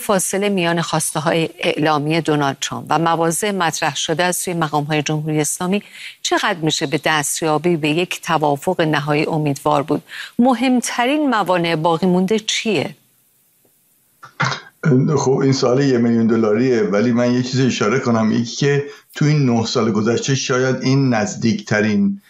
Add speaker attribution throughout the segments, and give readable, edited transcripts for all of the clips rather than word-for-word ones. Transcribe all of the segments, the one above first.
Speaker 1: فاصله میان خواسته‌های اعلامی دونالد ترامپ و مواضع مطرح شده از سوی مقام‌های جمهوری اسلامی چقدر میشه به دستیابی به یک توافق نهایی امیدوار بود؟ مهمترین موانع باقی مونده چیه؟
Speaker 2: خب این سوال $1,000,000 ولی من یه چیز اشاره کنم، یکی که تو این 9 سال گذشته شاید این نزدیکترین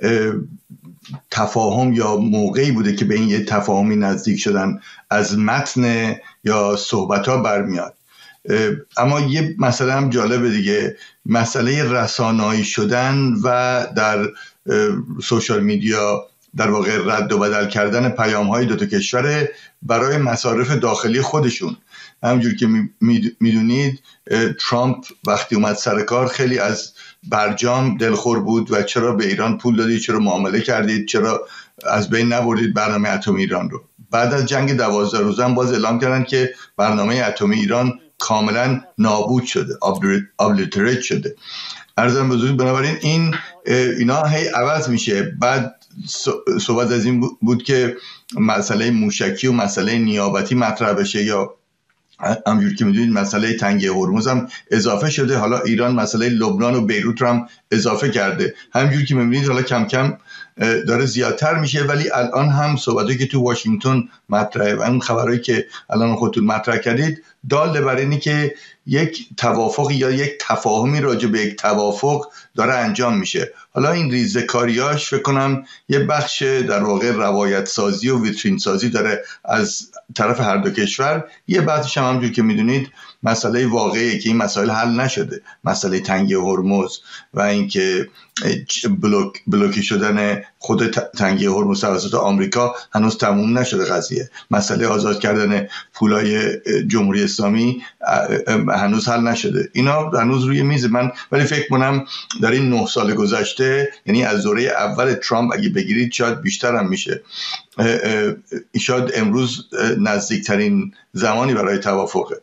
Speaker 2: تفاهم یا موقعی بوده که به این یه تفاهمی نزدیک شدن از متن یا صحبت‌ها برمیاد. اما یه مسئله هم جالبه دیگه، مسئله رسانه‌ای شدن و در سوشال میدیا در واقع رد و بدل کردن پیام‌های دو تا کشور برای مصارف داخلی خودشون. همونجور که میدونید ترامپ وقتی اومد سر کار خیلی از برجام دلخور بود و چرا به ایران پول دادید، چرا معامله کردید، چرا از بین نبردید برنامه اتمی ایران رو. بعد از جنگ 12 روزه هم باز اعلام کردن که برنامه اتمی ایران کاملا نابود شده، ابلیتریت شده. عرضم بزرگ، بنابراین اینا هی عوض میشه. بعد صحبت از این بود که مسئله موشکی و مسئله نیابتی مطرح بشه، یا همونجور که میدونید مسئله تنگه هرمز هم اضافه شده. حالا ایران مسئله لبنان و بیروت رو هم اضافه کرده. همونجور که میبینید حالا کم کم داره زیادتر میشه، ولی الان هم صحبتی که تو واشنگتن مطرحه و اون خبرهایی که الان خودتون مطرح کردید دال بر اینی که یک توافق یا یک تفاهمی راجع به یک توافق داره انجام میشه. حالا این ریزه‌کاریاش فکر کنم یه بخش در واقع روایت سازی و ویترین سازی داره از طرف هر دو کشور. یه بخشش هم همونجور که میدونید مسئله واقعیه که این مسائل حل نشده، مسئله تنگه هرمز و اینکه بلوکی شدن خود تنگه هرمز توسط آمریکا هنوز تموم نشده قضیه. مسئله آزاد کردن پولای جمهوری اسلامی هنوز حل نشده. اینا هنوز روی میز من، ولی فکر کنم در این 9 سال گذشته، یعنی از دوره اول ترامپ اگه بگیرید شاید بیشتر هم میشه، شاید امروز نزدیکترین زمانی برای توافقه.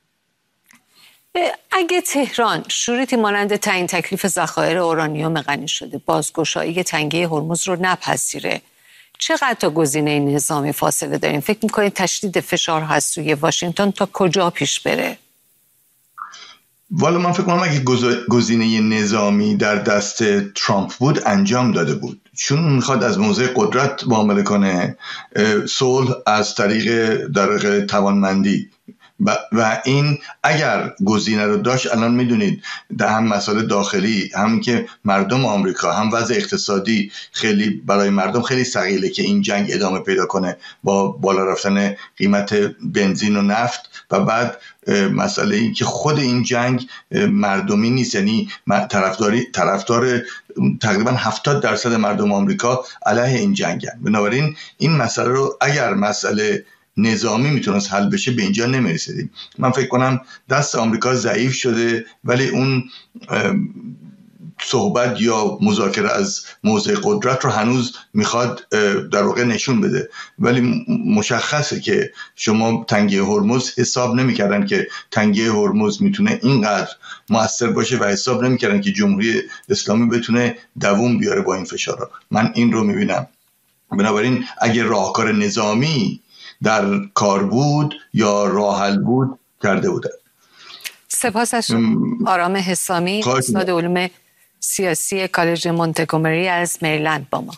Speaker 1: اگه تهران شروطی مانند تعیین تکلیف ذخایر اورانیوم غنی شده، بازگشایی تنگه هرمز رو نپذیره، چقدر تا گزینه نظامی فاصله داریم؟ فکر میکنید تشدید فشار هست سوی واشنگتن تا کجا پیش بره؟
Speaker 2: والا من فکر کنم اگه گزینه نظامی در دست ترامپ بود انجام داده بود، چون میخواد از موضع قدرت معامله کنه، صلح از طریق در توانمندی و این اگر گزینه رو داشت، الان میدونید در هم مسائل داخلی، هم که مردم آمریکا، هم وضع اقتصادی خیلی برای مردم خیلی ثقیله که این جنگ ادامه پیدا کنه با بالا رفتن قیمت بنزین و نفت. و بعد مسئله این که خود این جنگ مردمی نیست، یعنی طرفدار تقریبا 70% مردم آمریکا علیه این جنگن. بنابراین این مسئله رو اگر مسئله نظامی میتونست حل بشه به اینجا نمیرسیدیم. من فکر کنم دست آمریکا ضعیف شده، ولی اون صحبت یا مذاکره از موضع قدرت رو هنوز میخواد در واقع نشون بده. ولی مشخصه که شما تنگه هرمز حساب نمیکردن که تنگه هرمز میتونه اینقدر مؤثر باشه و حساب نمیکردن که جمهوری اسلامی بتونه دووم بیاره با این فشارها. من این رو میبینم. بنابراین اگه راهکار نظامی در کار بود یا راه حل بود کرده بودن.
Speaker 1: سپاس از آرام حسامی، استاد علوم سیاسی کالج مونتگومری از مریلند با ما.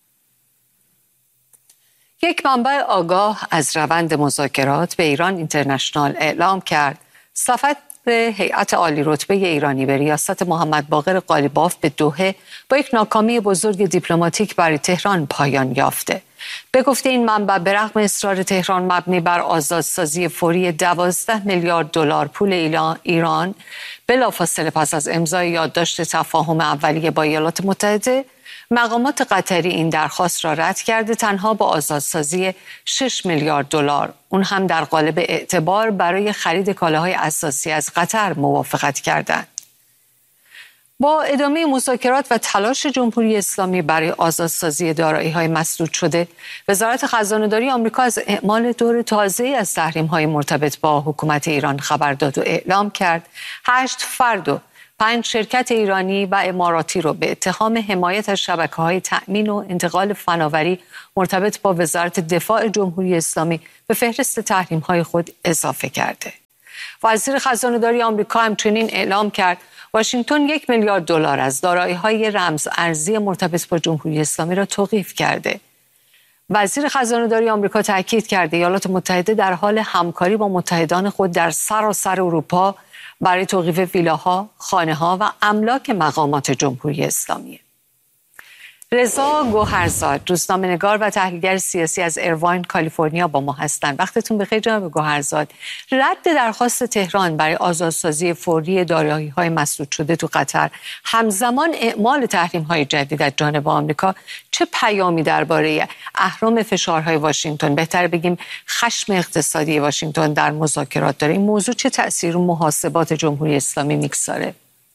Speaker 1: یک منبع آگاه از روند مذاکرات به ایران اینترنشنال اعلام کرد سفر هیئت عالی رتبه ایرانی به ریاست محمد باقر قالیباف به دوحه با یک ناکامی بزرگ دیپلماتیک برای تهران پایان یافته. به گفته این منبع به رغم اصرار تهران مبنی بر آزادسازی فوری 12 میلیارد دلار پول ایران بلافاصله پس از امضای یادداشت تفاهم اولیه با ایالات متحده، مقامات قطری این درخواست را رد کرده تنها با آزادسازی 6 میلیارد دلار، اون هم در قالب اعتبار برای خرید کالاهای اساسی از قطر موافقت کردند. با ادامه مذاکرات و تلاش جمهوری اسلامی برای آزادسازی دارایی‌های مسدود شده، وزارت خزانه‌داری آمریکا از اعمال دور تازه‌ای از تحریم‌های مرتبط با حکومت ایران خبر داد و اعلام کرد 8 فرد و 5 شرکت ایرانی و اماراتی رو به اتهام حمایت از شبکه‌های تأمین و انتقال فناوری مرتبط با وزارت دفاع جمهوری اسلامی به فهرست تحریم‌های خود اضافه کرده. وزیر خزانه‌داری آمریکا همچنین اعلام کرد واشنگتن 1 میلیارد دلار از دارایی‌های رمز ارزی مرتبط با جمهوری اسلامی را توقیف کرده. وزیر خزانه‌داری آمریکا تاکید کرد ایالات متحده در حال همکاری با متحدان خود در سراسر اروپا برای توقیف ویلاها، خانه‌ها و املاک مقامات جمهوری اسلامی. رضا گوهرزاد، روزنامه‌نگار و تحلیلگر سیاسی از ایرواین، کالیفرنیا با ما هستند. وقتتون بخیر جناب گوهرزاد. رد درخواست تهران برای آزادسازی فوری دارایی‌های مسدود شده تو قطر، همزمان اعمال تحریم‌های جدید از جانب آمریکا، چه پیامی درباره اهرم فشارهای واشنگتن، بهتر بگیم خشم اقتصادی واشنگتن در مذاکرات داره؟ این موضوع چه تأثیر رو محاسبات جمهوری اسلامی میگذاره؟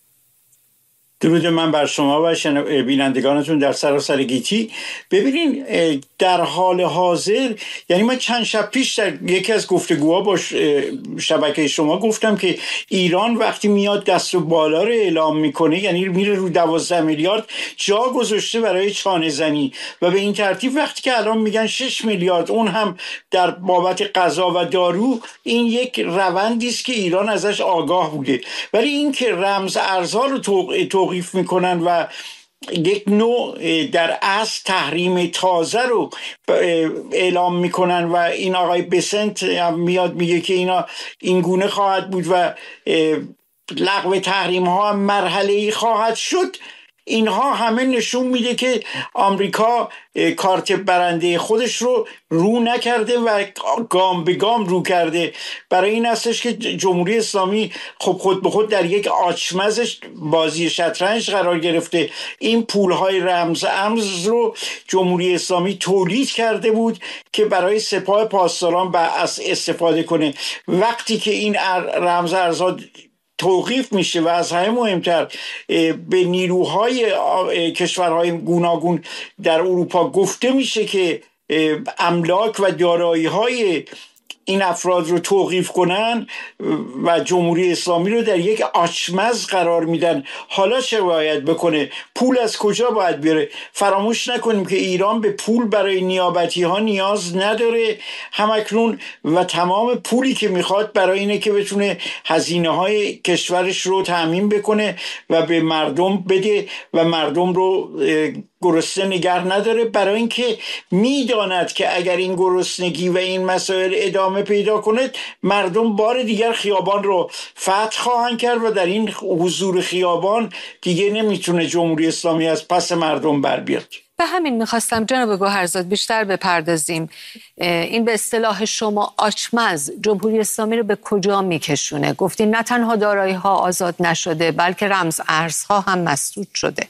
Speaker 3: درود من بر شما و بینندگانتون در سراسر گیتی. ببینین در حال حاضر، یعنی من چند شب پیش در یکی از گفتگوها با شبکه شما گفتم که ایران وقتی میاد دست و بالا رو اعلام میکنه، یعنی میره رو 12 میلیارد جا گذاشته برای چانه زنی و به این ترتیب وقتی که الان میگن 6 میلیارد اون هم در بابت غذا و دارو، این یک روندی است که ایران ازش آگاه بوده. ولی این که رمز ارزها رو توقیف میکنن و یک نوع در اصل تحریم تازه رو اعلام میکنن و این آقای بسنت میاد میگه که این گونه خواهد بود و لغو تحریم ها مرحله‌ای خواهد شد، اینها همه نشون میده که آمریکا کارت برنده خودش رو نکرده و گام به گام رو کرده. برای این هستش که جمهوری اسلامی خود به خود در یک آچمز بازی شطرنج قرار گرفته. این پولهای رمز رو جمهوری اسلامی تولید کرده بود که برای سپاه پاسداران استفاده کنه. وقتی که این رمز ارزها توقیف میشه و از همه مهمتر به نیروهای کشورهای گوناگون در اروپا گفته میشه که املاک و دارایی‌های این افراد رو توقیف کنن و جمهوری اسلامی رو در یک آچمز قرار میدن. حالا چه باید بکنه؟ پول از کجا باید بیاره؟ فراموش نکنیم که ایران به پول برای نیابتی ها نیاز نداره همکنون و تمام پولی که میخواد برای اینه که بتونه هزینه های کشورش رو تأمین بکنه و به مردم بده و مردم رو گرسنه نگه نداره، برای اینکه میداند که اگر این گرسنگی و این مسائل ادامه پیدا کنه، مردم بار دیگر خیابان رو فتح خواهند کرد و در این حضور خیابان دیگه نمیتونه جمهوری اسلامی از پس مردم بر بیاد.
Speaker 1: به همین میخواستم جناب گوهرزاد بیشتر بپردازیم. این به اصطلاح شما آچمز جمهوری اسلامی رو به کجا میکشونه؟ گفتین نه تنها دارایی ها آزاد نشده بلکه رمز ارزها هم مسدود شده.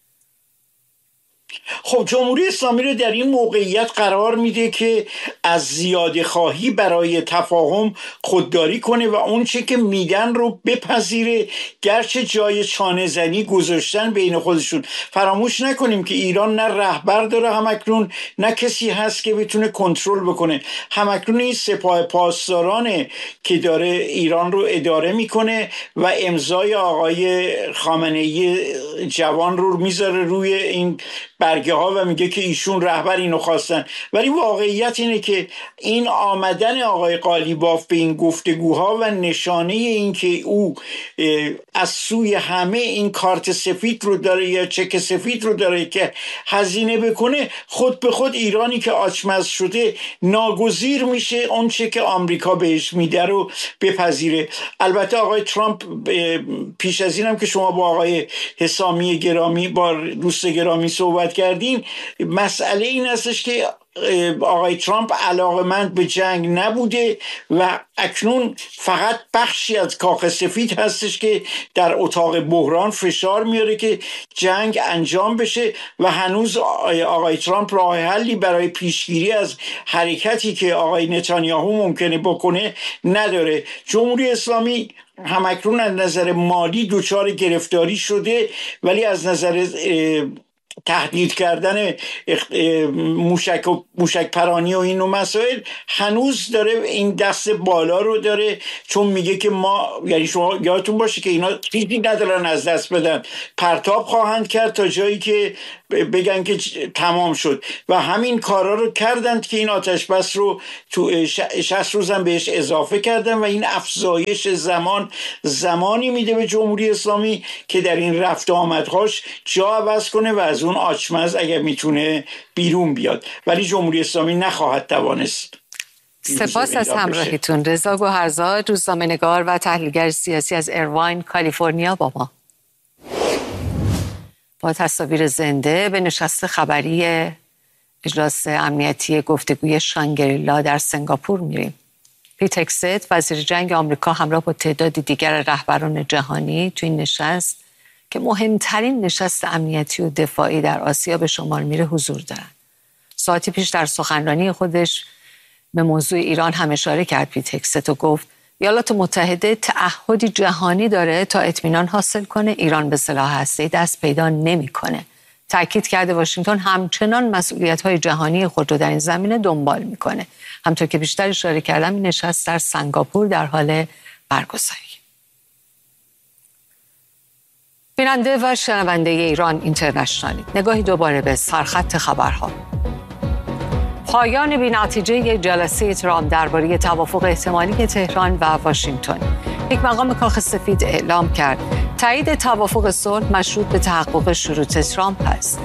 Speaker 3: خب جمهوری اسلامی رو در این موقعیت قرار میده که از زیاده خواهی برای تفاهم خودداری کنه و اون چه که میدن رو بپذیره، گرچه جای چانه زنی گذاشتن بین خودشون. فراموش نکنیم که ایران نه رهبر داره همکنون، نه کسی هست که بتونه کنترل بکنه. همکنون این سپاه پاسدارانه که داره ایران رو اداره میکنه و امضای آقای خامنه‌ای جوان رو میذاره روی این برگه ها و میگه که ایشون رهبر اینو خواستن. ولی واقعیت اینه که این آمدن آقای قالیباف به این گفتگوها و نشانه این که او از سوی همه این کارت سفید رو داره یا چک سفید رو داره که هزینه بکنه، خود به خود ایرانی که آچمز شده ناگزیر میشه اون چه که آمریکا بهش میده رو بپذیره. البته آقای ترامپ پیش از اینم که شما با آقای حسامی گرامی، با دوست گرامی صحبت کردیم، مسئله این هستش که آقای ترامپ علاقمند به جنگ نبوده و اکنون فقط بخشی از کاخ سفید هستش که در اتاق بحران فشار میاره که جنگ انجام بشه و هنوز آقای ترامپ راه حلی برای پیشگیری از حرکتی که آقای نتانیاهو ممکنه بکنه نداره. جمهوری اسلامی همکنون از نظر مالی دچار گرفتاری شده، ولی از نظر تهدید کردن موشک پرانی و این مسائل هنوز داره این دست بالا رو داره، چون میگه که ما، یعنی شما یادتون باشه که اینا چیزی ندارن از دست بدن، پرتاب خواهند کرد تا جایی که بگن که تمام شد و همین کارا رو کردند که این آتش بس رو تو 60 روز هم بهش اضافه کردن و این افزایش زمانی میده به جمهوری اسلامی که در این رفت آمدهاش جا عوض کنه و از اون آچمز اگر میتونه بیرون بیاد، ولی جمهوری اسلامی نخواهد توانست.
Speaker 1: سپاس از همراهیتون. رضا گوهرزاد، روزنامه‌نگار و تحلیلگر سیاسی از ایرواین، کالیفرنیا با ما. با تصاویر زنده به نشست خبری اجلاس امنیتی گفتگوی شانگریلا در سنگاپور میریم. پیت هگست، وزیر جنگ آمریکا، همراه با تعدادی دیگر رهبران جهانی تو این نشست که مهمترین نشست امنیتی و دفاعی در آسیا به شمار میره حضور دارن. ساعتی پیش در سخنرانی خودش به موضوع ایران هم اشاره کرد پیت هگست و گفت ایالات متحده تعهدی جهانی داره تا اطمینان حاصل کنه ایران به سلاح هسته‌ای دست پیدا نمیکنه. تاکید کرده واشنگتن همچنان مسئولیت‌های جهانی خود رو در این زمینه دنبال میکنه. همونطور که بیشتر اشاره کردم این نشست در سنگاپور در حال برگزاری. بیننده و شنونده ایران اینترنشنال، نگاهی دوباره به سرخط خبرها. پایان بی‌نتیجه جلسه ترامپ درباره توافق احتمالی تهران و واشنگتن. یک مقام کاخ سفید اعلام کرد تایید توافق صلح مشروط به تحقق شروط ترامپ است.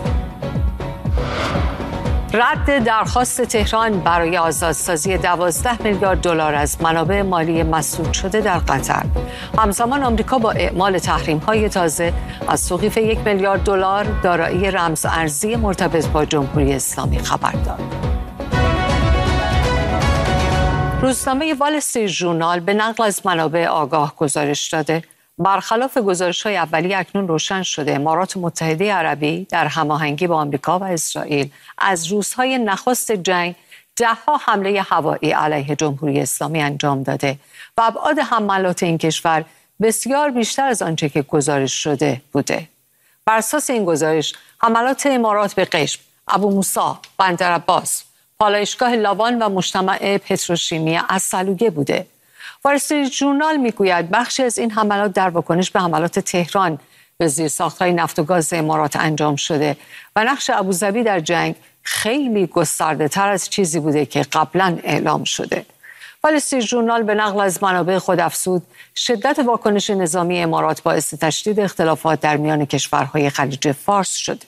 Speaker 1: رد درخواست تهران برای آزادسازی 12 میلیارد دلار از منابع مالی مسدود شده در قطر. همزمان آمریکا با اعمال تحریم‌های تازه از توقیف 1 میلیارد دلار دارایی رمز ارزی مرتبط با جمهوری اسلامی خبر داد. روزنامه وال استریت ژورنال به نقل از منابع آگاه گزارش داده برخلاف گزارش‌های اولیه اکنون روشن شده امارات متحده عربی در هماهنگی با آمریکا و اسرائیل از روزهای نخست جنگ 10 حمله هوایی علیه جمهوری اسلامی انجام داده و ابعاد حملات این کشور بسیار بیشتر از آنچه که گزارش شده بوده. بر اساس این گزارش حملات امارات به قشم، ابو موسی، بندرعباس، پالایشگاه لاوان و مجتمع پتروشیمی عسلویه بوده. وال استریت ژورنال میگوید بخشی از این حملات در واکنش به حملات تهران به زیرساخت‌های نفت و گاز امارات انجام شده و نقش ابوظبی در جنگ خیلی گسترده‌تر از چیزی بوده که قبلا اعلام شده. وال استریت ژورنال به نقل از منابع خود افزود شدت واکنش نظامی امارات باعث تشدید اختلافات در میان کشورهای خلیج فارس شده.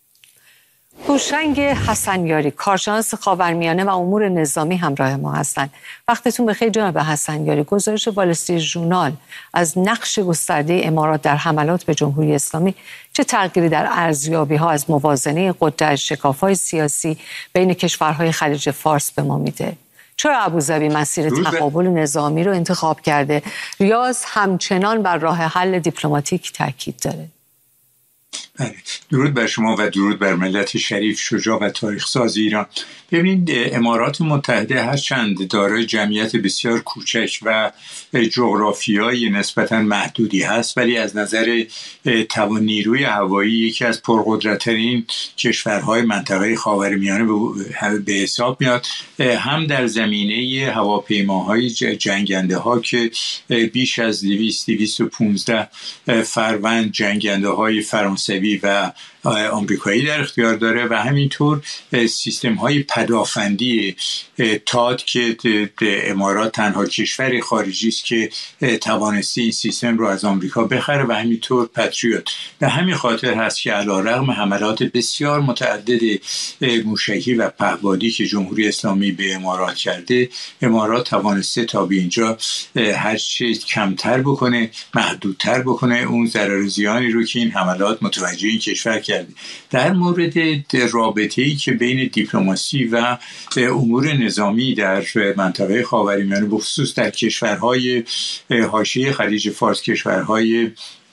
Speaker 1: هوشنگ حسنیاری، کارشناس خاورمیانه و امور نظامی همراه ما هستند. وقتتون بخیر جناب حسنیاری. گزارش وال استریت ژورنال از نقش گسترده امارات در حملات به جمهوری اسلامی چه تغییری در ارزیابی‌ها از موازنه قدرت، شکاف‌های سیاسی بین کشورهای خلیج فارس به ما میده؟ چرا ابوظبی مسیر تقابل نظامی رو انتخاب کرده؟ ریاض همچنان بر راه حل دیپلماتیک تاکید داره.
Speaker 4: بله، درود بر شما و درود بر ملت شریف، شجاع و تاریخ ساز ایران. ببینید امارات متحده هرچند دارای جمعیت بسیار کوچک و جغرافیایی نسبتاً محدودی هست، ولی از نظر توان نیروی هوایی یکی از پرقدرت‌ترین کشورهای منطقه خاورمیانه به حساب میاد. هم در زمینه هواپیماهای جنگنده ها که بیش از 215 فروند جنگنده های فرانسوی و آمریکایی در اختیار داره و همینطور سیستم های پدافندی تاد که امارات تنها کشور خارجی است که توانسته این سیستم رو از آمریکا بخره و همینطور پتریوت. به همین خاطر هست که علیرغم حملات بسیار متعدد موشکی و پهپادی که جمهوری اسلامی به امارات کرده، امارات توانسته تا به اینجا هر چیز کمتر بکنه، محدودتر بکنه اون ضرر و زیانی رو که این حملات متوجه این کشور کرده. در مورد رابطه‌ای که بین دیپلماسی و امور نظامی در منطقه خاورمیانه بخصوص در کشورهای حاشیه خلیج فارس، کشورهای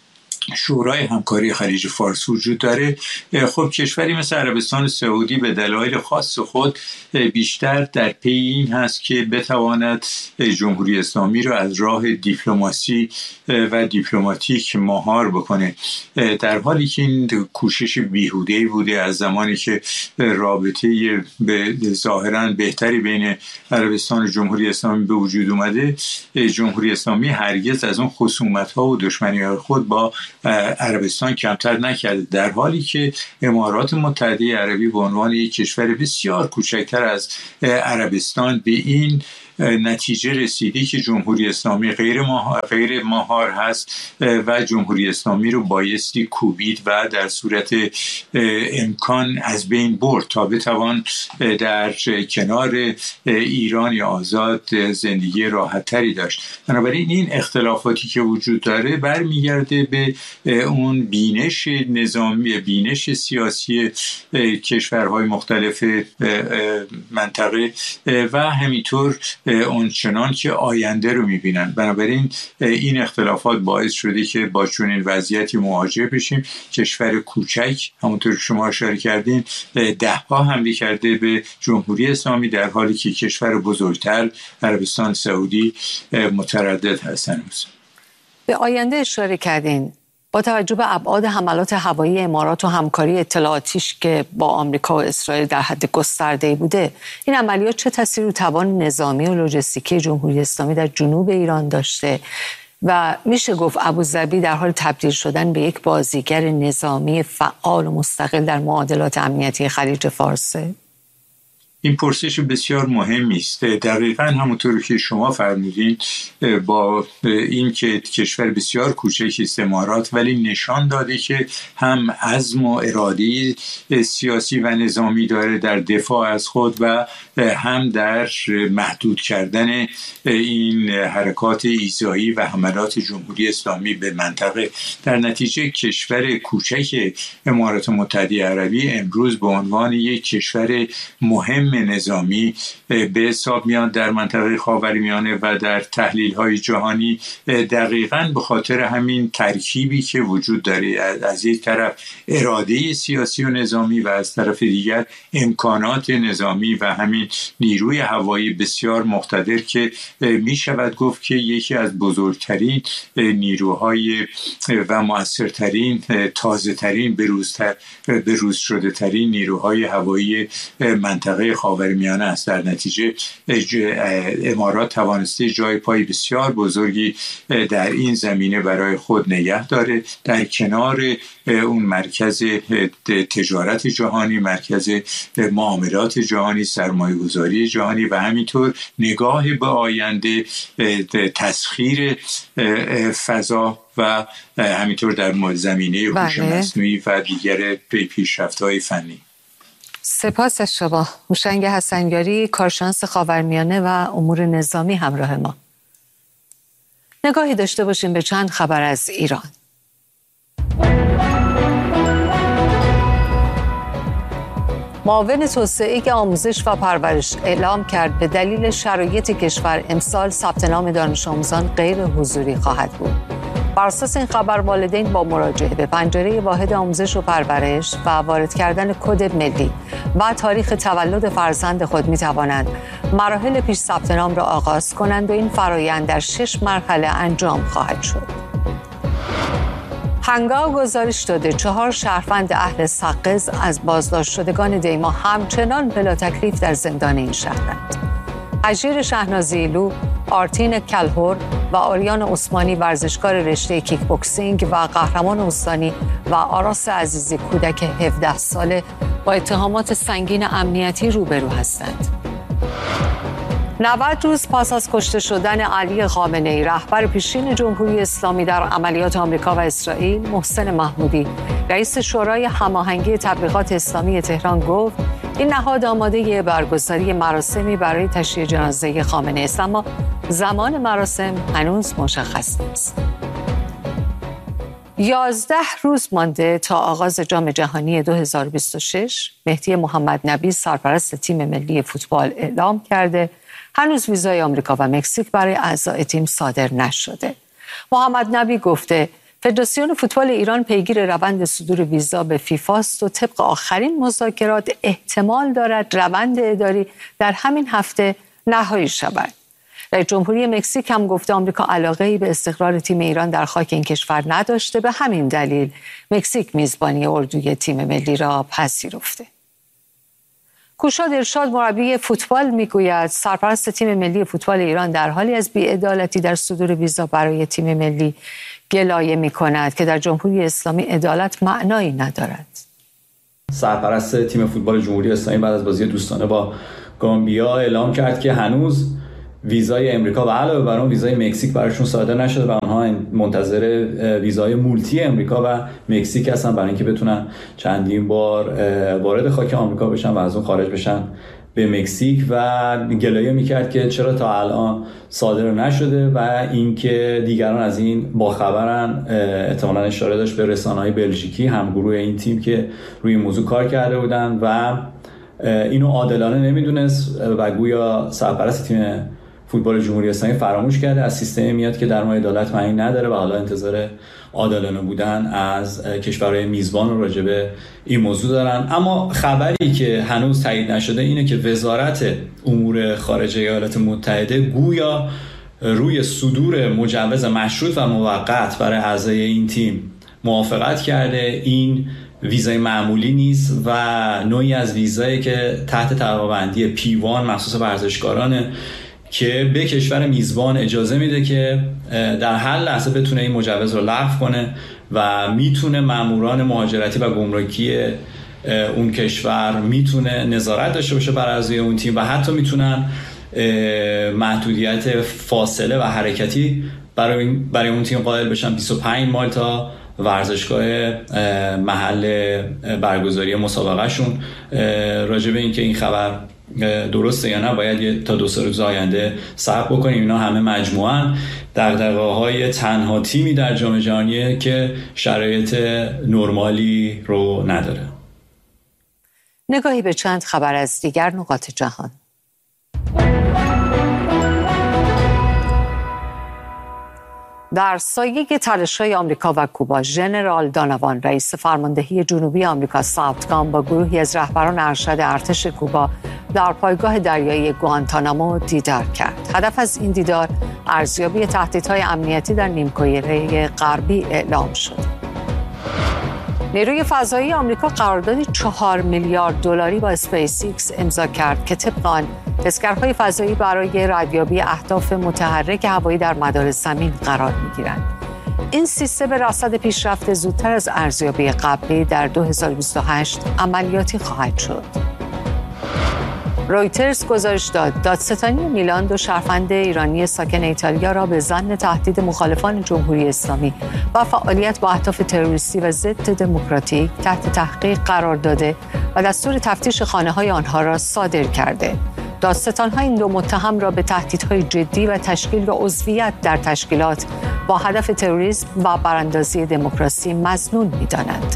Speaker 4: شورای همکاری خلیج فارس وجود داره. خب کشوری مثل عربستان سعودی به دلایل خاص خود بیشتر در پی این هست که بتواند جمهوری اسلامی رو از راه دیپلماسی و دیپلماتیک مهار بکنه، در حالی که این کوشش بیهوده‌ای بوده از زمانی که رابطه به ظاهراً بهتری بین عربستان و جمهوری اسلامی به وجود اومده. جمهوری اسلامی هرگز از اون خصومت‌ها و دشمنی‌های خود با عربستان کمتر نکرده، در حالی که امارات متحده عربی به عنوان یک کشور بسیار کوچکتر از عربستان به این نتیجه رسیدی که جمهوری اسلامی غیر ماهار هست و جمهوری اسلامی رو بایستی کوبید و در صورت امکان از بین برد تا بتوان در کنار ایران آزاد زندگی راحت تری داشت. بنابراین این اختلافاتی که وجود داره برمیگرده به اون بینش نظامی، بینش سیاسی کشورهای مختلف منطقه و همینطور اون چنان که آینده رو میبینن. بنابراین این اختلافات باعث شده که با چنین وضعیتی مواجه بشیم. کشور کوچک همونطور که شما اشاره کردین 10 حمله کرده به جمهوری اسلامی، در حالی که کشور بزرگتر عربستان سعودی متردد هستن.
Speaker 1: به آینده اشاره کردین. با توجه به ابعاد حملات هوایی امارات و همکاری اطلاعاتیش که با آمریکا و اسرائیل در حد گسترده‌ای بوده، این عملیات چه تأثیری رو توان نظامی و لوجستیکی جمهوری اسلامی در جنوب ایران داشته و میشه گفت ابوظبی در حال تبدیل شدن به یک بازیگر نظامی فعال و مستقل در معادلات امنیتی خلیج فارسه؟
Speaker 4: این پرسش بسیار مهمی است. دقیقاً همونطور که شما فرمودین، با این که کشور بسیار کوچکی است امارات، ولی نشان داده که هم عزم و اراده سیاسی و نظامی داره در دفاع از خود و هم در محدود کردن این حرکات ایذایی و حملات جمهوری اسلامی به منطقه. در نتیجه کشور کوچک امارات متحده عربی امروز به عنوان یک کشور مهم نظامی به حساب میاد در منطقه خاورمیانه و در تحلیل‌های جهانی، دقیقاً به خاطر همین ترکیبی که وجود داره، از یک طرف اراده سیاسی و نظامی و از طرف دیگر امکانات نظامی و همین نیروی هوایی بسیار مقتدر که می شود گفت که یکی از بزرگترین نیروهای و مؤثرترین، تازه‌ترین، بروز شده ترین نیروهای هوایی منطقه خاورمیانه است. در نتیجه امارات توانسته جای پای بسیار بزرگی در این زمینه برای خود نگه داره، در کنار اون مرکز تجارت جهانی، مرکز معاملات جهانی، سرمایه‌گذاری جهانی و همینطور نگاه به آینده، تسخیر فضا و همینطور در زمینه هوش مصنوعی و دیگر پیشرفت‌های فنی.
Speaker 1: سپاس از شما. هوشنگ حسنیاری، کارشناس خاورمیانه و امور نظامی، همراه ما. نگاهی داشته باشیم به چند خبر از ایران. معاون توسعه آموزش و پرورش اعلام کرد به دلیل شرایط کشور امسال ثبت نام دانش آموزان غیر حضوری خواهد بود. بر اساس این خبر والدین با مراجعه به پنجره واحد آموزش و پرورش و وارد کردن کد ملی و تاریخ تولد فرزند خود می توانند مراحل پیش ثبت نام را آغاز کنند و این فرایند در 6 مرحله انجام خواهد شد. هنگام گزارش داده 4 شهروند اهل سقز از بازداشت شدگان دیما همچنان بلا تکلیف در زندان این شهرند. اجیر شهنازیلو، آرتین کلهور و آریان عثمانی ورزشکار رشته کیک بوکسینگ و قهرمان استانی و آراس عزیزی کودک 17 ساله با اتهامات سنگین امنیتی روبرو هستند. 90 روز پس از کشته شدن علی خامنه‌ای رهبر پیشین جمهوری اسلامی در عملیات آمریکا و اسرائیل، محسن محمودی رئیس شورای هماهنگی تبلیغات اسلامی تهران گفت این نهاد آماده برگزاری مراسمی برای تشییع جنازه خامنه‌ای است، اما زمان مراسم هنوز مشخص نیست. 11 روز مانده تا آغاز جام جهانی 2026، مهدی محمد نبی سرپرست تیم ملی فوتبال اعلام کرده هنوز ویزای آمریکا و مکزیک برای اعضای تیم صادر نشده. محمد نبی گفته فدراسیون فوتبال ایران پیگیر روند صدور ویزا به فیفا است و طبق آخرین مذاکرات احتمال دارد روند اداری در همین هفته نهایی شود. رئیس جمهوری مکزیک هم گفته آمریکا علاقه‌ای به استقرار تیم ایران در خاک این کشور نداشته، به همین دلیل مکزیک میزبانی اردوی تیم ملی را پذیرفته. کوشاد ارشاد مربی فوتبال میگوید سرپرست تیم ملی فوتبال ایران در حالی از بی‌عدالتی در صدور ویزا برای تیم ملی گلایه می‌کند که در جمهوری اسلامی عدالت معنایی ندارد.
Speaker 5: سرپرست تیم فوتبال جمهوری اسلامی بعد از بازی دوستانه با گامبیا اعلام کرد که هنوز ویزای امریکا و علاوه بر اون ویزای مکزیک براشون صادر نشده و آنها منتظر ویزای مولتی امریکا و مکزیک هستن برای اینکه بتونن چندین بار وارد خاک آمریکا بشن و از اون خارج بشن به مکزیک. و گلایه میکرد که چرا تا الان صادر نشده و اینکه دیگران از این باخبرن. احتمالاً اشاره داشت به رسانه‌های بلژیکی همگروه این تیم که روی این موضوع کار کرده بودن و اینو عادلانه نمیدونست و گویا سرپرست تیم فوتبال جمهوری اسلامی فراموش کرده از سیستمی میاد که در ما عدالت معنی نداره و حالا انتظار عادلانه بودن از کشورهای میزبان رو راجع به این موضوع دارن. اما خبری که هنوز تایید نشده اینه که وزارت امور خارجه ایالات متحده گویا روی صدور مجوز مشروط و موقت برای اعضای این تیم موافقت کرده. این ویزای معمولی نیست و نوعی از ویزایی که تحت طبقه‌بندی P1 مخصوص ورزشکارانه که به کشور میزبان اجازه میده که در هر لحظه بتونه این مجوز رو لغو کنه و میتونه ماموران مهاجرتی و گمرکی اون کشور میتونه نظارت داشته باشه بر اعضای اون تیم و حتی میتونن محدودیت فاصله و حرکتی برای اون تیم قائل بشن. 25 مایل تا ورزشگاه محل برگزاری مسابقه شون. راجع به این که این خبر درسته یا نه باید تا 2 روز آینده صبر بکنیم. اینا همه مجموعاً دغدغه‌های تنها تیمی در جام جهانی که شرایط نرمالی رو نداره.
Speaker 1: نگاهی به چند خبر از دیگر نقاط جهان. در سایه تلاش‌های آمریکا و کوبا، ژنرال دانوان رئیس فرماندهی جنوبی آمریکا ساوتگام با گروهی از رهبران ارشد ارتش کوبا در پایگاه دریایی گوانتانامو دیدار کرد. هدف از این دیدار ارزیابی تهدیدهای امنیتی در نیمکره غربی اعلام شد. نیروی فضایی آمریکا قراردادی 4 میلیارد دلاری با اسپیس ایکس امضا کرد که طبق آن حسگرهای فضایی برای ردیابی اهداف متحرک هوایی در مدار زمین قرار می‌گیرند. این سیستم رصد پیشرفت زودتر از ارزیابی قبلی در 2028 عملیاتی خواهد شد. رویترز گزارش داد دادستانی میلان 2 شهروند ایرانی ساکن ایتالیا را به ظن تهدید مخالفان جمهوری اسلامی و فعالیت با اهداف تروریستی و ضد دموکراتیک تحت تحقیق قرار داده و دستور تفتیش خانه‌های آنها را صادر کرده. دادستان‌ها این 2 متهم را به تهدیدهای جدی و تشکیل و عضویت در تشکیلات با هدف تروریسم و براندازی دموکراسی مظنون می‌دانند.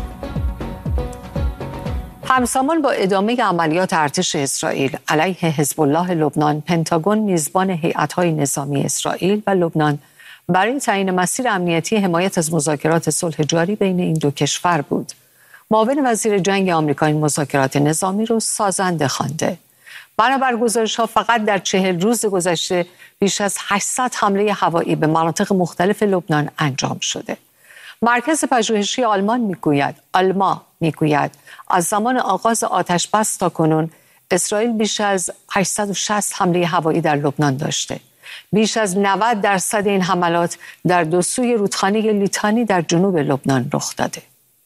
Speaker 1: همزمان با ادامه عملیات ارتش اسرائیل علیه حزب الله لبنان، پنتاگون میزبان هیئت‌های نظامی اسرائیل و لبنان برای تعیین مسیر امنیتی حمایت از مذاکرات صلح جاری بین این 2 کشور بود. معاون وزیر جنگ آمریکا این مذاکرات نظامی رو سازنده خوانده. بنابر گزارش‌ها فقط در 40 روز گذشته بیش از 800 حمله هوایی به مناطق مختلف لبنان انجام شده. مرکز پژوهشی آلمان میگوید از زمان آغاز آتش‌بس تا کنون اسرائیل بیش از 860 حمله هوایی در لبنان داشته. بیش از 90% این حملات در 2 سوی رودخانه لیتانی در جنوب لبنان رخ داده.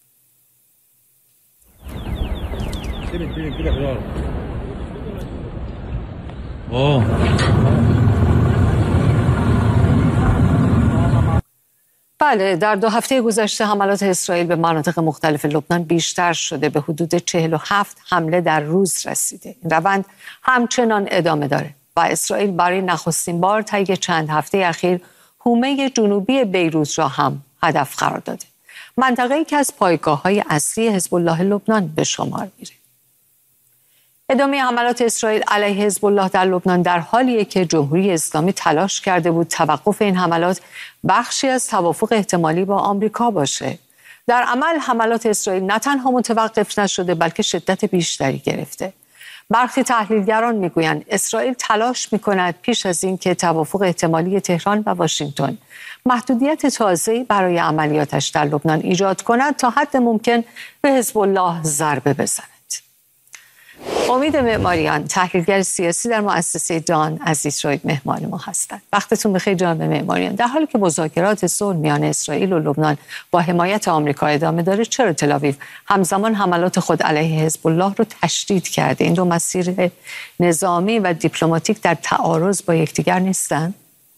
Speaker 1: بله، در 2 هفته گذشته حملات اسرائیل به مناطق مختلف لبنان بیشتر شده، به حدود 47 حمله در روز رسیده. این روند همچنان ادامه داره و اسرائیل برای نخستین بار طی چند هفته اخیر حومه جنوبی بیروت را هم هدف قرار داده. منطقه‌ای که از پایگاه‌های اصلی حزب الله لبنان به شمار میره. ادامه حملات اسرائیل علیه حزب الله در لبنان در حالیه که جمهوری اسلامی تلاش کرده بود توقف این حملات بخشی از توافق احتمالی با آمریکا باشه. در عمل حملات اسرائیل نه تنها متوقف نشده بلکه شدت بیشتری گرفته. برخی تحلیلگران میگویند اسرائیل تلاش میکند پیش از این که توافق احتمالی تهران و واشنگتن محدودیت تازه‌ای برای عملیاتش در لبنان ایجاد کند تا حد ممکن به حزب الله ضربه بزند. امید معماریان، تحلیلگر سیاسی در مؤسسه دان، از دیترویت مهمان ما هستند. وقتتون بخیر جناب معماریان. در حالی که مذاکرات صلح میان اسرائیل و لبنان با حمایت آمریکا ادامه داره، چرا تل‌آویو همزمان حملات خود علیه حزب الله رو تشدید کرده؟ این دو مسیر نظامی و دیپلماتیک در تعارض با یکدیگر نیستند؟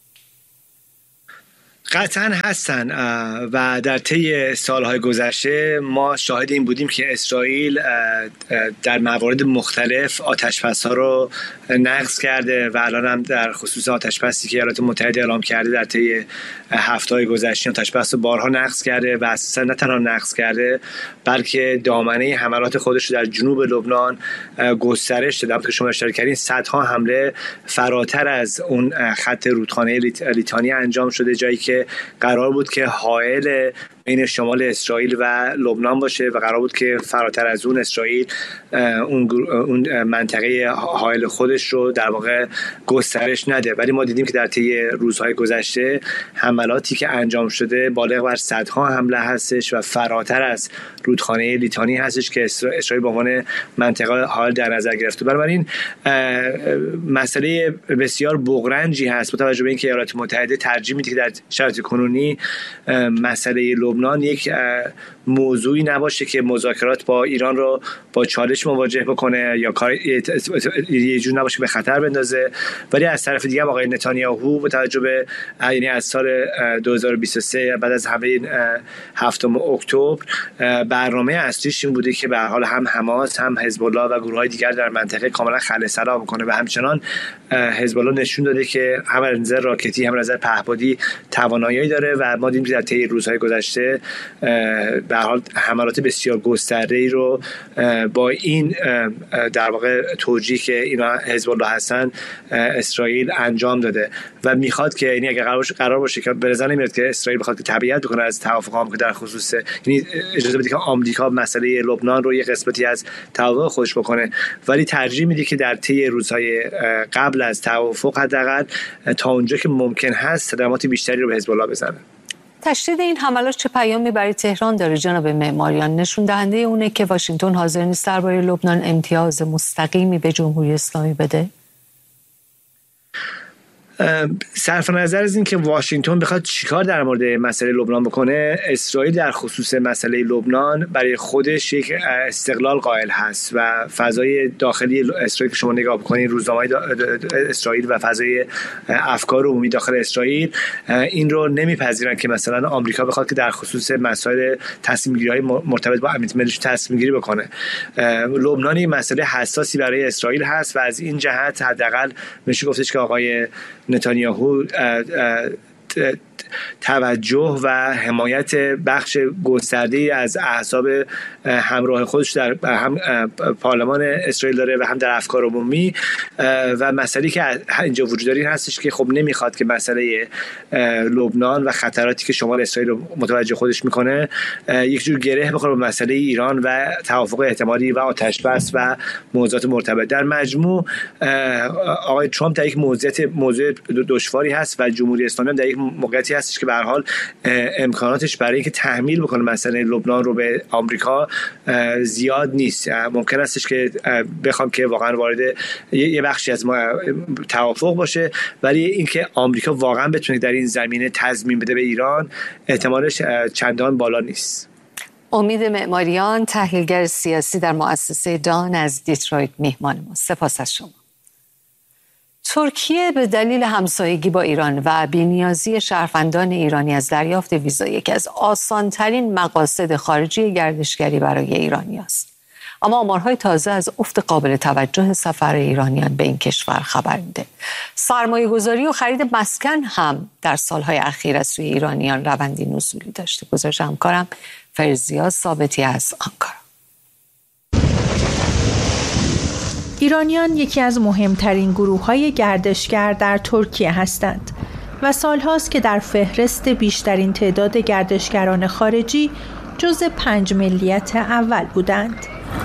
Speaker 6: قطعا هستن و در طی سالهای گذشته ما شاهد این بودیم که اسرائیل در موارد مختلف آتش‌بس‌ها رو نقض کرده و الان هم در خصوص آتش‌بسی که ایالات متحده اعلام کرده در طی هفته‌های گذشته آتش‌بس رو بارها نقض کرده و اساسا نه تنها نقض کرده بلکه دامنه حملات خودش رو در جنوب لبنان گسترش داده. که شما اشاره کردین صدها حمله فراتر از اون خط رودخانه لیتانی انجام شده، جایی که قرار بود که حائل بین شمال اسرائیل و لبنان باشه و قرار بود که فراتر از اون اسرائیل اون منطقه حائل خودش رو در واقع گسترش نده. ولی ما دیدیم که در طی روزهای گذشته حملاتی که انجام شده بالغ بر صدها حمله هستش و فراتر از رودخانه لیتانی هستش که اسرائیل به عنوان منطقه حائل در نظر گرفته. بنابراین مسئله بسیار بغرنجی هست با توجه به اینکه ایالات متحده ترجیح میده که در شرایط کنونی مسئله لبنان یک موضوعی نباشه که مذاکرات با ایران رو با چالش مواجه بکنه یا کار یه جور نباشه به خطر بندازه. ولی از طرف دیگه آقای نتانیاهو با توجه به یعنی از سال 2023 بعد از حمله 7 اکتبر برنامه اصلیش این بوده که به هر حال هم حماس هم حزب الله و گروه‌های دیگر در منطقه کاملا خلع سلام کنه و همچنان حزب الله نشون داده که هم از نظر راکتی هم از نظر پهپادی توانایی داره و ما دیدیم که در طی روزهای گذشته به هر حال حملات بسیار گسترده‌ای رو با این در واقع توجیه که اینا حزب الله هستن اسرائیل انجام داده و میخواد که یعنی اگه قرار باشه که به نظر نمیاد که اسرائیل بخواد که تبعیت بکنه از توافق آمریکا در خصوص یعنی اجازه بده که آمریکا مسئله لبنان رو یه قسمتی از توافق خودش بکنه، ولی ترجیح میده که در طی روزهای قبل از توافق حداقل تا اونجا که ممکن هست صدمات بیشتری رو به حزب الله بزنه.
Speaker 1: تشدید این حملات چه پیامی برای تهران داره جناب معماریان؟ نشون دهنده اونه که واشنگتن حاضر نیست درباره لبنان امتیاز مستقیمی به جمهوری اسلامی بده؟
Speaker 6: صرف نظر از این که واشنگتن بخواد چیکار در مورد مسئله لبنان بکنه، اسرائیل در خصوص مسئله لبنان برای خودش یک استقلال قائل هست و فضای داخلی اسرائیل که شما نگاه بکنید روزنامه‌های اسرائیل و فضای افکار عمومی داخل اسرائیل این رو نمیپذیرن که مثلا آمریکا بخواد که در خصوص مسائل تصمیم‌گیری‌های مرتبط با امنیت ملی تصمیم‌گیری بکنه. لبنان این مسئله حساسی برای اسرائیل هست و از این جهت حداقل میشه گفتش که آقای نتانیاهو توجه و حمایت بخش گسترده‌ای از احزاب همراه خودش در هم پارلمان اسرائیل داره و هم در افکار عمومی و مسئله که اینجا وجود داره هستش که خب نمیخواد که مسئله لبنان و خطراتی که شمال اسرائیل رو متوجه خودش میکنه یک جور گره بخوره به مسئله ایران و توافق احتمالی و آتش‌بس و موضوعات مرتبط. در مجموع آقای ترامپ در یک موضوع دشواری هست و جمهوری اسلامی هم در یک موقعیتی هستش که به هر حال امکاناتش برای اینکه تحمیل بکنه مسئله لبنان رو به آمریکا زیاد نیست. ممکن استش که بخوام که واقعا وارد یه بخشی از توافق باشه، ولی اینکه آمریکا واقعا بتونه در این زمینه تضمین بده به ایران احتمالش چندان بالا نیست.
Speaker 1: امید معماریان، تحلیلگر سیاسی در مؤسسه دان، از دیترویت مهمان ما. سپاس از شما. ترکیه به دلیل همسایگی با ایران و بی‌نیازی شهروندان ایرانی از دریافت ویزا یکی از آسان‌ترین مقاصد خارجی گردشگری برای ایرانی است. اما آمارهای تازه از افت قابل توجه سفر ایرانیان به این کشور خبر میده. سرمایه‌گذاری و خرید مسکن هم در سالهای اخیر از سوی ایرانیان روندی نزولی داشته. گزارش همکارم فرزیا ثابتی از آنکارا.
Speaker 7: ایرانیان یکی از مهمترین گروه‌های گردشگر در ترکیه هستند و سالهاست که در فهرست بیشترین تعداد گردشگران خارجی جزو 5 ملیت اول بودند.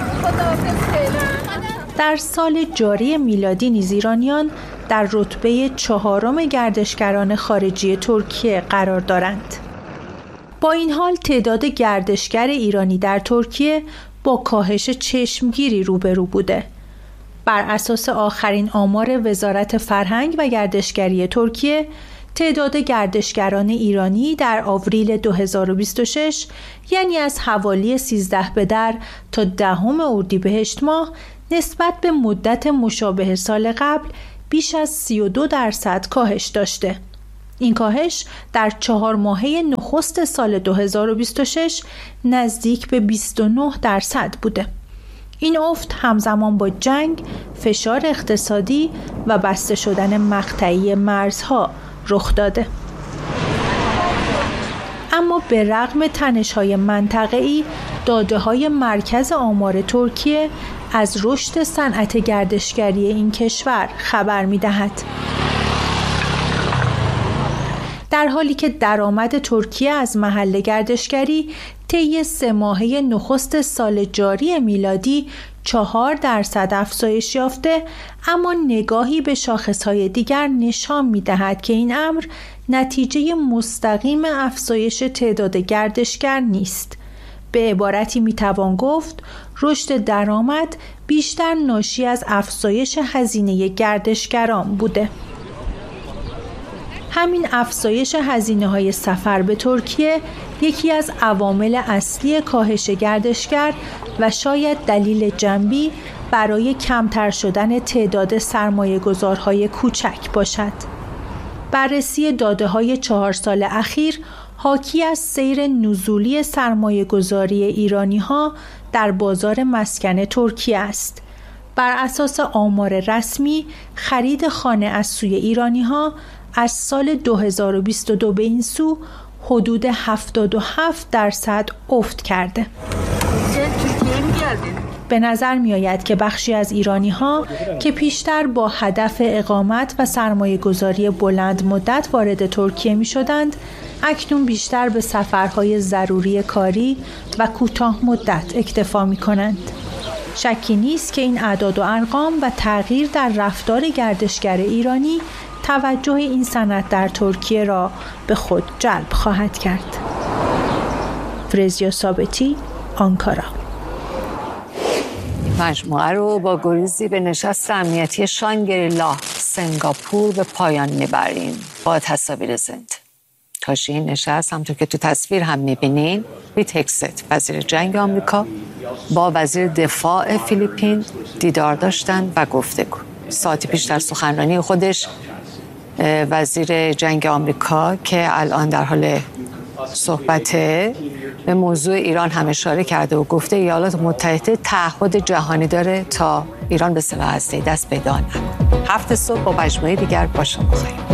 Speaker 7: در سال جاری میلادی نیز ایرانیان در رتبه 4 گردشگران خارجی ترکیه قرار دارند. با این حال تعداد گردشگر ایرانی در ترکیه با کاهش چشمگیری روبرو بوده. بر اساس آخرین آمار وزارت فرهنگ و گردشگری ترکیه، تعداد گردشگران ایرانی در آوریل 2026 یعنی از حوالی 13 بدر تا 10 اردیبهشت ماه نسبت به مدت مشابه سال قبل بیش از 32% کاهش داشته. این کاهش در 4 ماهه نخست سال 2026 نزدیک به 29% بوده. این افت همزمان با جنگ، فشار اقتصادی و بسته شدن مقطعی مرزها رخ داده. اما به رغم تنش‌های منطقه‌ای، داده‌های مرکز آمار ترکیه از رشد صنعت گردشگری این کشور خبر می‌دهد. در حالی که درآمد ترکیه از محل گردشگری طی 3 ماهه نخست سال جاری میلادی 4% افزایش یافته، اما نگاهی به شاخص‌های دیگر نشان می‌دهد که این امر نتیجه مستقیم افزایش تعداد گردشگر نیست. به عبارتی می‌توان گفت رشد درآمد بیشتر ناشی از افزایش هزینه گردشگران بوده. همین افزایش هزینه‌های سفر به ترکیه یکی از عوامل اصلی کاهش گردشگر و شاید دلیل جنبی برای کمتر شدن تعداد سرمایه‌گذارهای کوچک باشد. بررسی داده‌های 4 سال اخیر حاکی از سیر نزولی سرمایه‌گذاری ایرانی‌ها در بازار مسکن ترکیه است. بر اساس آمار رسمی، خرید خانه از سوی ایرانی‌ها از سال 2022 به این سو حدود 77% افت کرده. به نظر می آید که بخشی از ایرانی ها که پیشتر با هدف اقامت و سرمایه گذاری بلند مدت وارد ترکیه می شدند، اکنون بیشتر به سفرهای ضروری کاری و کوتاه مدت اکتفا می کنند. شکی نیست که این اعداد و ارقام و تغییر در رفتار گردشگر ایرانی توجه این صنعت در ترکیه را به خود جلب خواهد کرد. فرزیا ثابتی، آنکارا.
Speaker 1: مجموعه رو با گریزی به نشست امنیتی شانگری-لا سنگاپور به پایان میبریم با تصاویر زنده. تاشی این نشست همونطور که تو تصویر هم میبینین پیت هگست وزیر جنگ آمریکا با وزیر دفاع فیلیپین دیدار داشتن و گفتگو. ساعتی پیش در سخنرانی خودش وزیر جنگ آمریکا که الان در حال صحبته به موضوع ایران هم اشاره کرده و گفته ایالات متحده تعهد جهانی داره تا ایران به سلاح هسته‌ای دست پیدا نکنه. 7 صبح با مجموعه دیگر با شما بخیر.